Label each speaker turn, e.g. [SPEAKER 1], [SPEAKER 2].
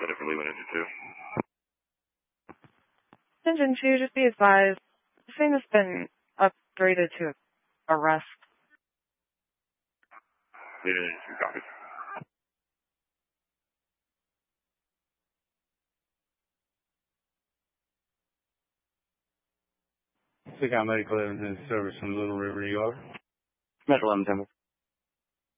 [SPEAKER 1] Center for Lehman Engine 2.
[SPEAKER 2] Engine 2, just be advised, the thing has been upgraded to arrest.
[SPEAKER 1] Lehman Engine 2 copies.
[SPEAKER 3] We got medical evidence service from Little River, New York.
[SPEAKER 1] Metro 11 Temple.